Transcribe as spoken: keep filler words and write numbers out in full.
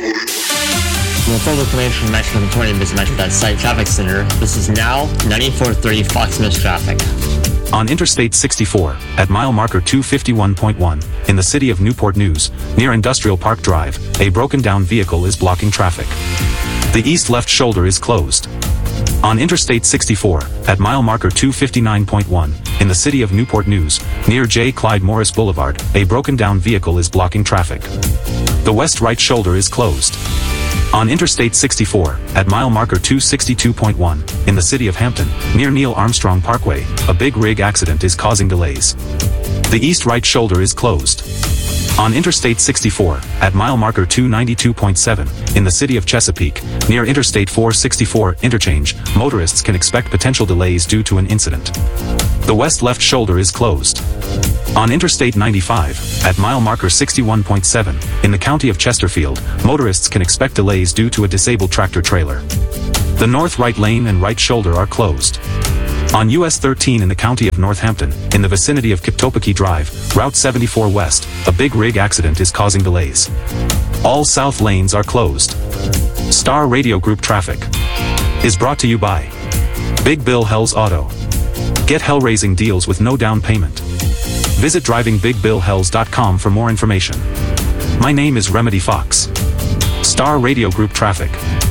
With full information from Metro twenty Business Metro dot site Traffic Center, this is now ninety-four thirty Fox News traffic. On Interstate sixty-four, at mile marker two fifty-one point one, in the city of Newport News, near Industrial Park Drive, a broken-down vehicle is blocking traffic. The east left shoulder is closed. On Interstate sixty-four, at mile marker two fifty-nine point one, in the city of Newport News, near J. Clyde Morris Boulevard, a broken-down vehicle is blocking traffic. The west right shoulder is closed. On Interstate sixty-four, at mile marker two sixty-two point one, in the city of Hampton, near Neil Armstrong Parkway, a big rig accident is causing delays. The east right shoulder is closed. On Interstate sixty-four, at mile marker two ninety-two point seven, in the city of Chesapeake, near Interstate four sixty-four interchange, motorists can expect potential delays due to an incident. The west left shoulder is closed. On Interstate ninety-five, at mile marker sixty-one point seven, in the county of Chesterfield, motorists can expect delays due to a disabled tractor-trailer. The north right lane and right shoulder are closed. On U S thirteen in the county of Northampton, in the vicinity of Kiptopaki Drive, Route seventy-four West, a big rig accident is causing delays. All south lanes are closed. Star Radio Group traffic is brought to you by Big Bill Hells Auto. Get hell-raising deals with no down payment. Visit driving big bill hells dot com for more information. My name is Remedy Fox. Star Radio Group traffic.